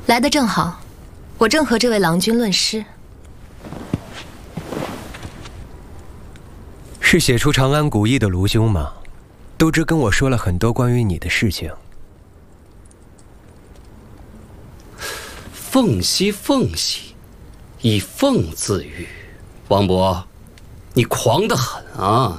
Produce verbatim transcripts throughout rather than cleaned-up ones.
来得正好，我正和这位郎君论诗。 是写出《长安古意》的卢兄吗？都知跟我说了很多关于你的事情。 凤兮凤兮，以凤自喻。王勃，你狂得很啊！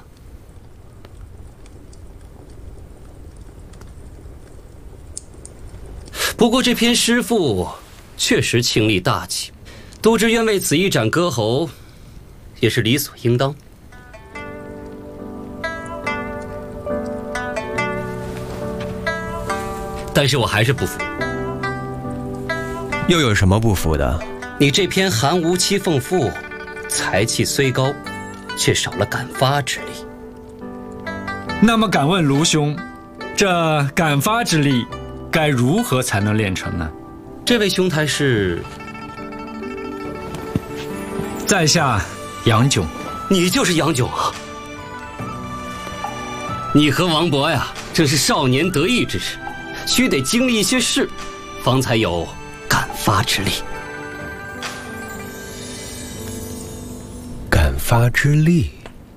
不过这篇诗赋确实清丽大气，都知愿为此一展歌喉，也是理所应当。但是我还是不服。 又有什么不服的？ 你这篇寒无期凤赋，才气虽高，却少了敢发之力。 那么敢问卢兄，这敢发之力该如何才能练成呢？ 这位兄台是？ 在下杨炯。 你就是杨炯啊！你和王勃呀，正是少年得意之时，须得经历一些事，方才有敢发之力。 敢发之力。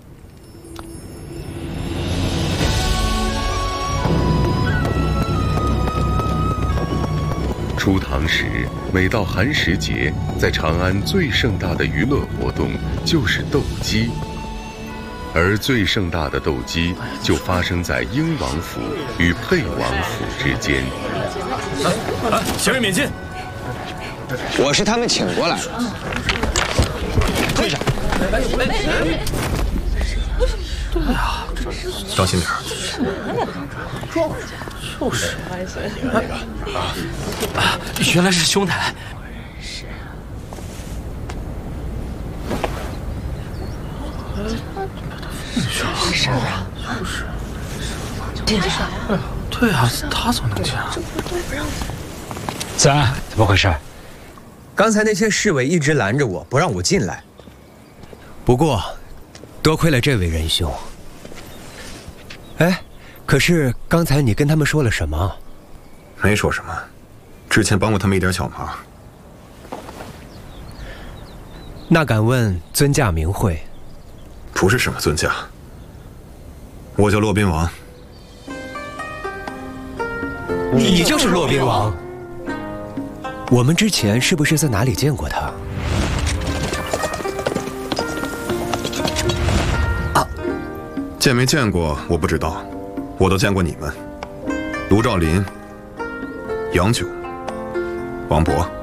初唐时，每到寒食节，在长安最盛大的娱乐活动就是斗鸡，而最盛大的斗鸡就发生在英王府与沛王府之间。 啊，前面免进。 我是他们请过来的。退下。 哎呀，当心点。就是，啊，原来是兄台。 没事啊，就是。进去。 对啊，他怎么能进啊？ 子安，怎么回事？ 刚才那些侍卫一直拦着我，不让我进来。 不过，多亏了这位仁兄。哎。可是刚才你跟他们说了什么？ 没说什么，之前帮过他们一点小忙。 那敢问尊驾名讳？ 不是什么尊驾，我叫骆宾王。 你就是骆宾王？我们之前是不是在哪里见过他？ 啊，见没见过我不知道。我都见过你们，卢照邻、杨炯、王勃。